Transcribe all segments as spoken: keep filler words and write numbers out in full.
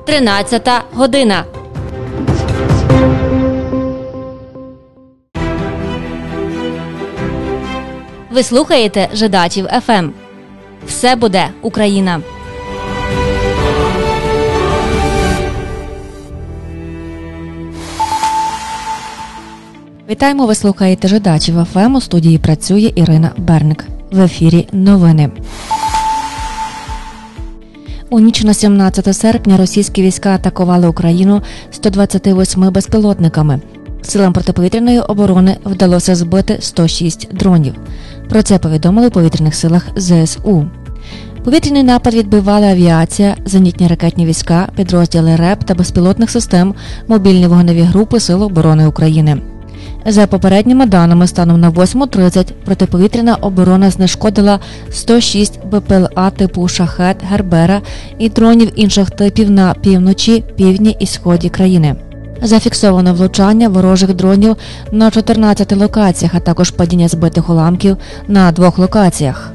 тринадцята година. Ви слухаєте Жидачів еф ем. Все буде Україна. Вітаємо, ви слухаєте Жидачів еф ем. У студії працює Ірина Берник. В ефірі новини. У ніч на сімнадцяте серпня російські війська атакували Україну сто двадцяти восьми безпілотниками. Силам протиповітряної оборони вдалося збити сто шість дронів. Про це повідомили у повітряних силах зе ес у. Повітряний напад відбивали авіація, зенітні ракетні війська, підрозділи РЕП та безпілотних систем, мобільні вогневі групи Сил оборони України. За попередніми даними, станом на восьму тридцять протиповітряна оборона знешкодила сто шість бе пе ел а типу «Шахед», «Гербера» і дронів інших типів на півночі, півдні і сході країни. Зафіксовано влучання ворожих дронів на чотирнадцяти локаціях, а також падіння збитих уламків на двох локаціях.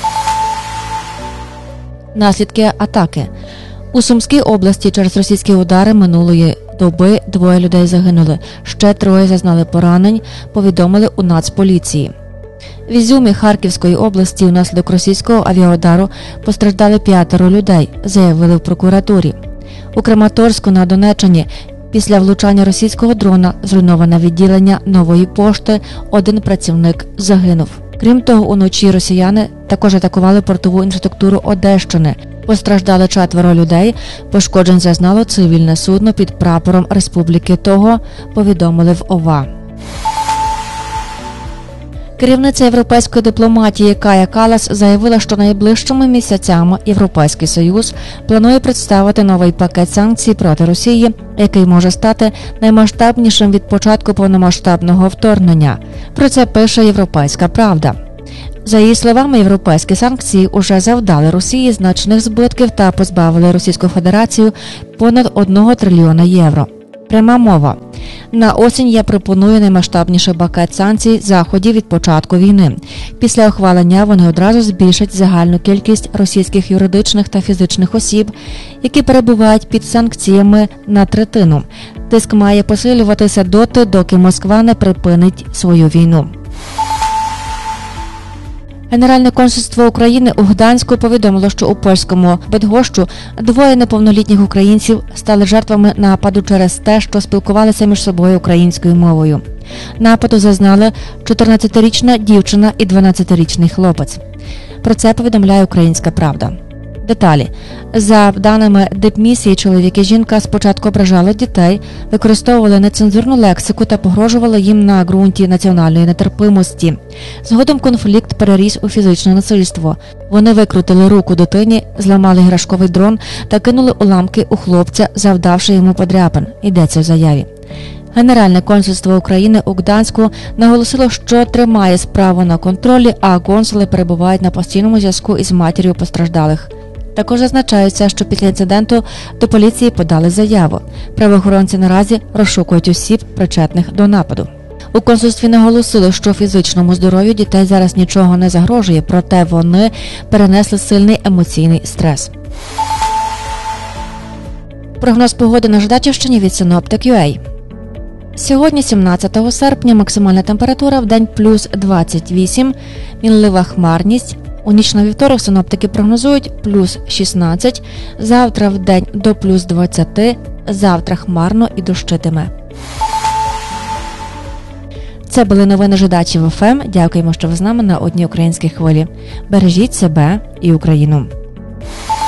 Наслідки атаки. У Сумській області через російські удари минулої доби двоє людей загинули, ще троє зазнали поранень, повідомили у Нацполіції. В Ізюмі Харківської області внаслідок російського авіаудару постраждали п'ятеро людей, заявили в прокуратурі. У Краматорську на Донеччині після влучання російського дрона зруйноване відділення Нової пошти, один працівник загинув. Крім того, уночі росіяни також атакували портову інфраструктуру Одещини. Постраждали четверо людей, пошкоджень зазнало цивільне судно під прапором Республіки Того, повідомили в ОВА. Керівниця європейської дипломатії Кая Каллас заявила, що найближчими місяцями Європейський Союз планує представити новий пакет санкцій проти Росії, який може стати наймасштабнішим від початку повномасштабного вторгнення. Про це пише «Європейська правда». За її словами, європейські санкції уже завдали Росії значних збитків та позбавили Російську Федерацію понад одного трильйона євро. Пряма мова. На осінь я пропоную наймасштабніший пакет санкцій заходів від початку війни. Після ухвалення вони одразу збільшать загальну кількість російських юридичних та фізичних осіб, які перебувають під санкціями, на третину. Тиск має посилюватися доти, доки Москва не припинить свою війну. Генеральне консульство України у Гданську повідомило, що у польському Бидгощу двоє неповнолітніх українців стали жертвами нападу через те, що спілкувалися між собою українською мовою. Нападу зазнали чотирнадцятирічна дівчина і дванадцятирічний хлопець. Про це повідомляє «Українська правда». Деталі. За даними дипмісії, чоловік і жінка спочатку ображали дітей, використовували нецензурну лексику та погрожували їм на ґрунті національної нетерпимості. Згодом конфлікт переріс у фізичне насильство. Вони викрутили руку дитині, зламали іграшковий дрон та кинули уламки у хлопця, завдавши йому подряпин. Йдеться в заяві. Генеральне консульство України у Гданську наголосило, що тримає справу на контролі, а консули перебувають на постійному зв'язку із матір'ю постраждалих. Також зазначається, що після інциденту до поліції подали заяву. Правоохоронці наразі розшукують осіб, причетних до нападу. У консульстві наголосили, що фізичному здоров'ю дітей зараз нічого не загрожує, проте вони перенесли сильний емоційний стрес. Прогноз погоди на Жидачівщині від Синоптик точка ю а. Сьогодні, сімнадцятого серпня, максимальна температура в день плюс двадцять вісім, мінлива хмарність. У ніч на вівторок синоптики прогнозують плюс шістнадцять, завтра в день до плюс двадцять, завтра хмарно і дощитиме. Це були новини Жидачів еф ем. Дякуємо, що ви з нами на одній українській хвилі. Бережіть себе і Україну.